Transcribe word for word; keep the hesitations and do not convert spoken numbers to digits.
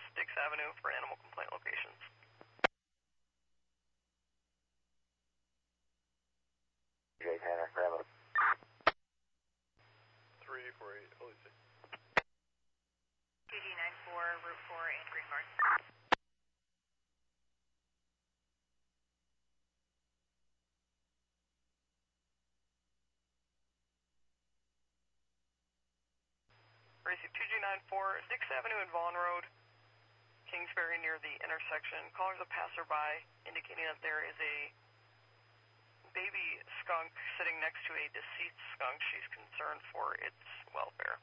Dix Avenue for animal complaint locations. J Tanner, grab it. three four eight, L E C. T G nine four, Route four, and Greenmart. Receive two G nine four, Dix Avenue and Vaughn Road, Kingsbury near the intersection. Caller's a passerby indicating that there is a baby skunk sitting next to a deceased skunk. She's concerned for its welfare.